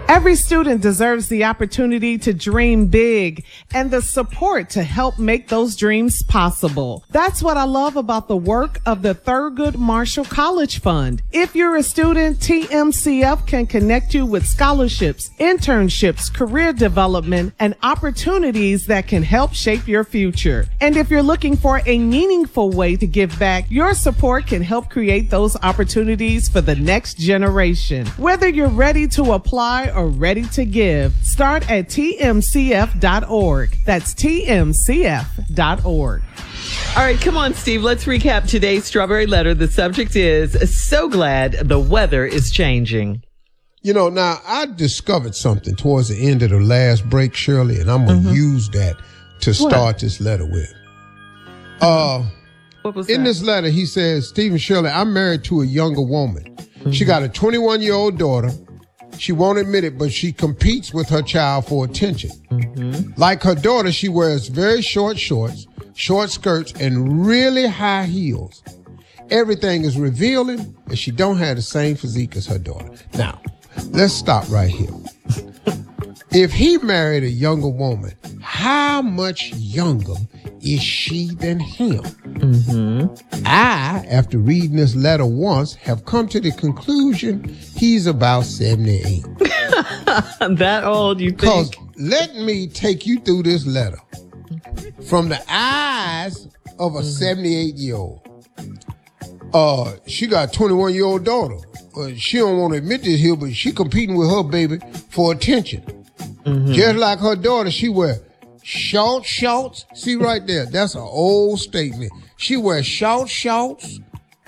Every student deserves the opportunity to dream big and the support to help make those dreams possible. That's what I love about the work of the Thurgood Marshall College Fund. If you're a student, TMCF can connect you with scholarships, internships, career development, and opportunities that can help shape your future. And if you're looking for a meaningful way to give back, your support can help create those opportunities for the next generation. Whether you're ready to apply or ready to give, start at tmcf.org. That's tmcf.org. All right, come on, Steve. Let's recap today's Strawberry Letter. The subject is, so glad the weather is changing. You know, now I discovered something towards the end of the last break, Shirley, and I'm going to use that to start this letter with. What was in that? this letter, he says, Stephen Shirley, I'm married to a younger woman. She got a 21-year-old daughter. She won't admit it, but she competes with her child for attention. Like her daughter, she wears very short shorts, short skirts, and really high heels. Everything is revealing, and she don't have the same physique as her daughter. Now, let's stop right here. If he married a younger woman, how much younger is she than him? I, after reading this letter once, have come to the conclusion he's about 78. That old, you think? Because let me take you through this letter from the eyes of a 78-year-old. She got a 21-year-old daughter. She don't want to admit this here, but she competing with her baby for attention. Just like her daughter, she wear short shorts. See right there, that's an old statement. She wears short shorts.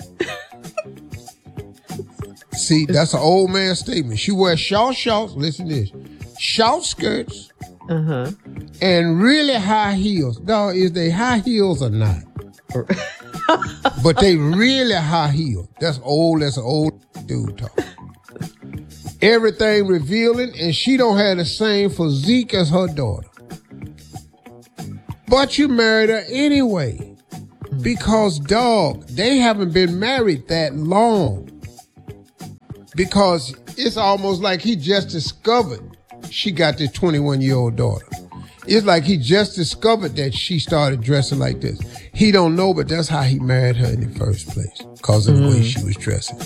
See, that's an old man statement. She wears short shorts. Listen to this. Short skirts. And really high heels. Now, is they high heels or not? But they really high heels. That's old. That's an old dude talk. Everything revealing, and she don't have the same physique as her daughter. But you married her anyway. Because, dog, they haven't been married that long. Because it's almost like he just discovered she got this 21-year-old daughter. It's like he just discovered that she started dressing like this. He don't know, but that's how he married her in the first place. Because of the way she was dressing.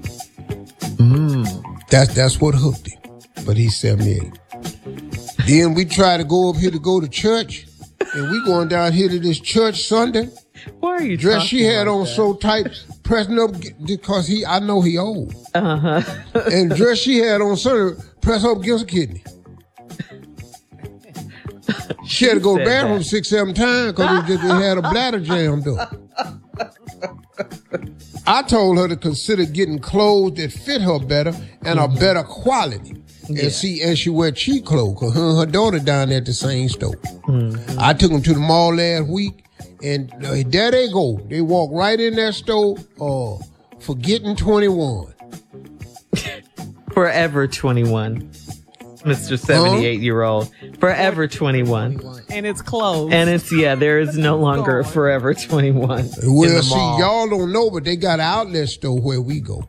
That's what hooked him. But he's 78. Then we try to go up here to go to church. And we going down here to this church Sunday. Why are you dress she had like on that? so tight, pressing up because I know he old. And dress she had on Sunday, press up against a kidney. She had to go to the bathroom 6-7 times because it had a bladder jammed up. I told her to consider getting clothes that fit her better and a better quality. And she wear cheap clothes because her and her daughter down there at the same store. I took them to the mall last week, and there they go. They walk right in that store forgetting 21. Forever 21. Mr. 78-year-old. Forever 21. And it's closed. And it's, there is no longer a Forever 21 Well, in the see, mall. y'all don't know, but they got an outlet store where we go.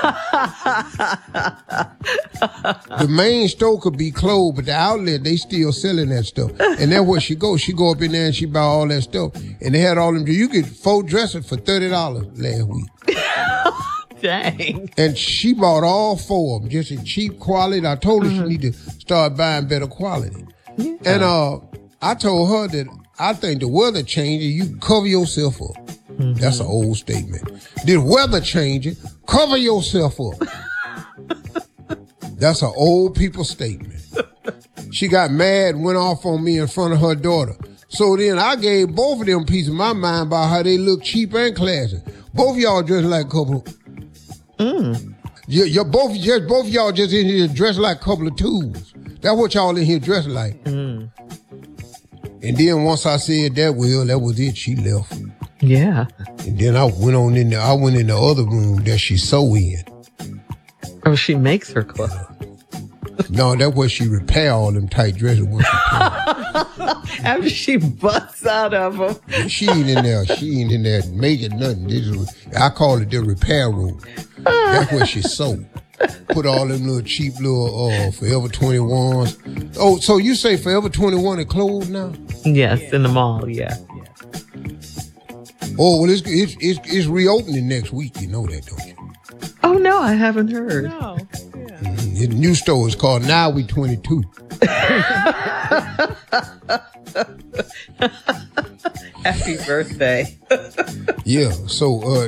The main store could be closed, but the outlet, they still selling that stuff. And that's where she go. She go up in there and she buy all that stuff. And they had all them. You get 4 dresses for $30 last week. Dang. And she bought all 4 of them, just in cheap quality. I told her she need to start buying better quality. Yeah. And I told her that I think the weather changing, you cover yourself up. That's an old statement. The weather changing, cover yourself up. That's an old people statement. She got mad and went off on me in front of her daughter. So then I gave both of them a piece of my mind about how they look cheap and classy. Both of y'all dressed like a couple. Both of y'all just in here dressed like a couple of tools. That's what y'all in here dressed like. And then once I said that, well, that was it. She left. Yeah. And then I went on in there. I went in the other room that she sew in. Oh, she makes her clothes. No, that's where she repair all them tight dresses once she After she busts out of them. She ain't in there. She ain't in there making nothing. I call it the repair room. That's where she sew. put all them little cheap little Forever 21s. Oh, so you say Forever 21 is closed now? Yes, in the mall, yeah. Oh, well, it's reopening next week. You know that, don't you? Oh, no, I haven't heard. No. Yeah. The new store is called Now We 22. Happy birthday. Yeah. So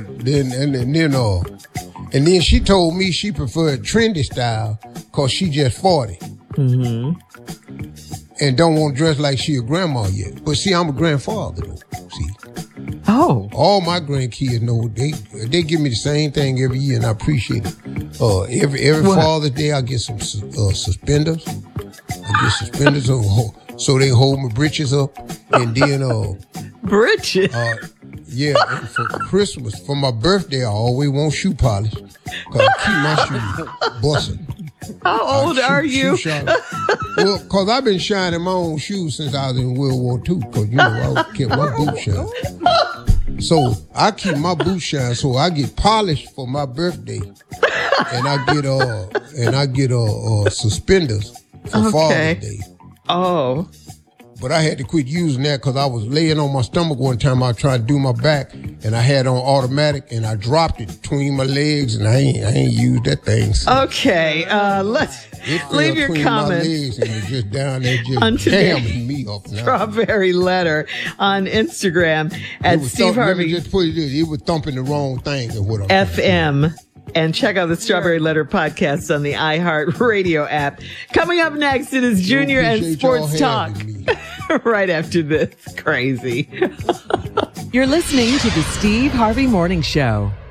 then she told me she preferred trendy style because she just 40. Mm-hmm. And don't want to dress like she a grandma yet. But see, I'm a grandfather though. See. Oh. All my grandkids know they give me the same thing every year, and I appreciate it. Every Father's Day, I get some suspenders. I get suspenders so they hold my britches up, and then britches. Yeah. And for Christmas, for my birthday, I always want shoe polish because I keep my shoes busting. How old are you? Well, because I've been shining my own shoes since I was in World War II, because, you know, I kept my boots shine. So I keep my boots shine, so I get polished for my birthday, and I get suspenders for Father's Day. Oh. But I had to quit using that because I was laying on my stomach one time. I tried to do my back, and I had on automatic, and I dropped it between my legs, and I ain't used that thing since. Okay, let's leave your comments. My legs and it's just down there just jamming me up now. Strawberry Letter on Instagram at Steve Harvey. Just put it in. It was thumping the wrong thing or what FM. And check out the Strawberry Letter podcast on the iHeartRadio app. Coming up next, it is Junior and Sports Talk. Right after this. Crazy. You're listening to the Steve Harvey Morning Show.